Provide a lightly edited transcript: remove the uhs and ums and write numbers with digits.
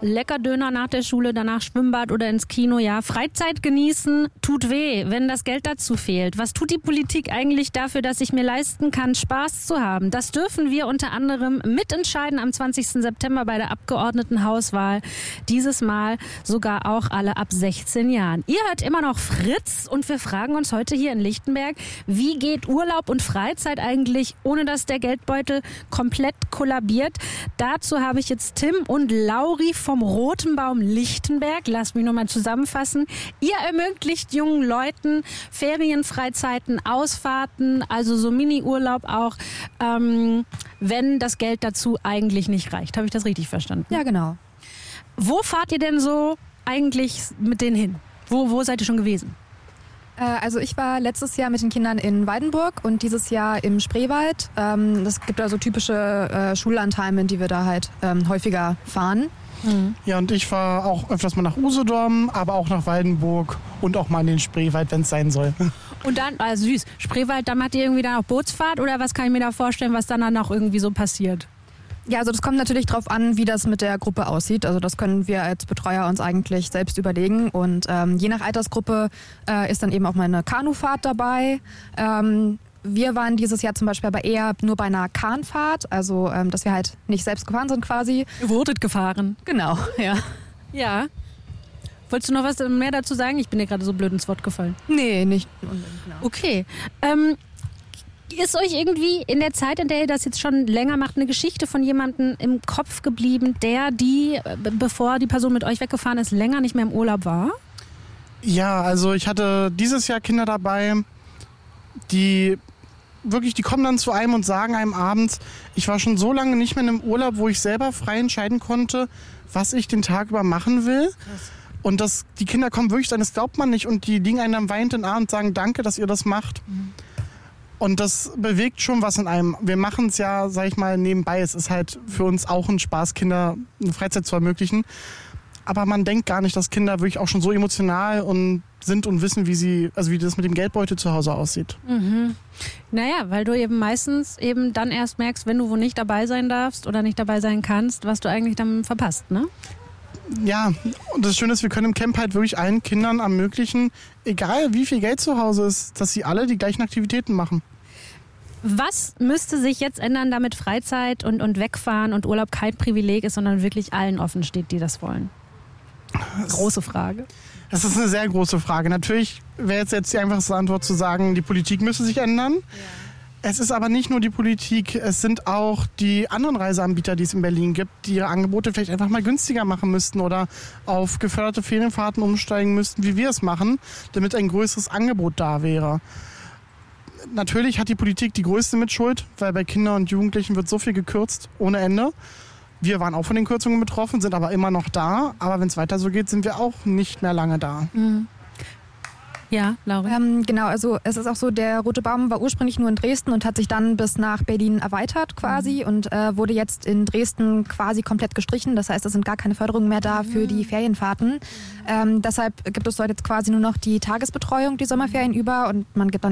Lecker Döner nach der Schule, danach Schwimmbad oder ins Kino, ja. Freizeit genießen tut weh, wenn das Geld dazu fehlt. Was tut die Politik eigentlich dafür, dass ich mir leisten kann, Spaß zu haben? Das dürfen wir unter anderem mitentscheiden am 20. September bei der Abgeordnetenhauswahl. Dieses Mal sogar auch alle ab 16 Jahren. Ihr hört immer noch Fritz und wir fragen uns heute hier in Lichtenberg, wie geht Urlaub und Freizeit eigentlich, ohne dass der Geldbeutel komplett kollabiert? Dazu habe ich jetzt Tim und Lauri vom Roten Baum Lichtenberg. Lasst mich nochmal zusammenfassen. Ihr ermöglicht jungen Leuten Ferien, Freizeiten, Ausfahrten, also so Mini-Urlaub auch, wenn das Geld dazu eigentlich nicht reicht. Habe ich das richtig verstanden? Ja, genau. Wo fahrt ihr denn so eigentlich mit denen hin? Wo seid ihr schon gewesen? Also ich war letztes Jahr mit den Kindern in Weidenburg und dieses Jahr im Spreewald. Es gibt da so typische Schullandheime, in die wir da halt häufiger fahren. Ja, und ich fahre auch öfters mal nach Usedom, aber auch nach Weidenburg und auch mal in den Spreewald, wenn es sein soll. Und dann, süß, Spreewald, dann macht ihr irgendwie dann auch Bootsfahrt oder was kann ich mir da vorstellen, was dann auch irgendwie so passiert? Ja, also das kommt natürlich drauf an, wie das mit der Gruppe aussieht. Also das können wir als Betreuer uns eigentlich selbst überlegen. Und je nach Altersgruppe ist dann eben auch mal eine Kanufahrt dabei. Wir waren dieses Jahr zum Beispiel aber eher nur bei einer Kahnfahrt, also dass wir halt nicht selbst gefahren sind quasi. Ihr wurdet gefahren? Genau, ja. Ja. Wolltest du noch was mehr dazu sagen? Ich bin dir gerade so blöd ins Wort gefallen. Nee, nicht unbedingt. Genau. Okay. Ist euch irgendwie in der Zeit, in der ihr das jetzt schon länger macht, eine Geschichte von jemandem im Kopf geblieben, bevor die Person mit euch weggefahren ist, länger nicht mehr im Urlaub war? Ja, also ich hatte dieses Jahr Kinder dabei, die kommen dann zu einem und sagen einem abends, ich war schon so lange nicht mehr in einem Urlaub, wo ich selber frei entscheiden konnte, was ich den Tag über machen will. Krass. Und die Kinder kommen wirklich, das glaubt man nicht, und die liegen einem dann weinend in den Arm und sagen, danke, dass ihr das macht. Mhm. Und das bewegt schon was in einem. Wir machen es ja, sag ich mal, nebenbei. Es ist halt für uns auch ein Spaß, Kinder eine Freizeit zu ermöglichen. Aber man denkt gar nicht, dass Kinder wirklich auch schon so emotional sind und wissen, wie das mit dem Geldbeutel zu Hause aussieht. Mhm. Naja, weil du eben meistens eben dann erst merkst, wenn du wo nicht dabei sein darfst oder nicht dabei sein kannst, was du eigentlich dann verpasst, ne? Ja, und das Schöne ist, wir können im Camp halt wirklich allen Kindern ermöglichen, egal wie viel Geld zu Hause ist, dass sie alle die gleichen Aktivitäten machen. Was müsste sich jetzt ändern, damit Freizeit und Wegfahren und Urlaub kein Privileg ist, sondern wirklich allen offen steht, die das wollen? Große Frage. Das ist eine sehr große Frage. Natürlich wäre jetzt die einfachste Antwort zu sagen, die Politik müsste sich ändern. Ja. Es ist aber nicht nur die Politik, es sind auch die anderen Reiseanbieter, die es in Berlin gibt, die ihre Angebote vielleicht einfach mal günstiger machen müssten oder auf geförderte Ferienfahrten umsteigen müssten, wie wir es machen, damit ein größeres Angebot da wäre. Natürlich hat die Politik die größte Mitschuld, weil bei Kindern und Jugendlichen wird so viel gekürzt ohne Ende. Wir waren auch von den Kürzungen betroffen, sind aber immer noch da. Aber wenn es weiter so geht, sind wir auch nicht mehr lange da. Mhm. Ja, Laura. Genau, also es ist auch so, der Rote Baum war ursprünglich nur in Dresden und hat sich dann bis nach Berlin erweitert quasi und wurde jetzt in Dresden quasi komplett gestrichen. Das heißt, es sind gar keine Förderungen mehr da für die Ferienfahrten. Deshalb gibt es dort jetzt quasi nur noch die Tagesbetreuung, die Sommerferien über, und man gibt dann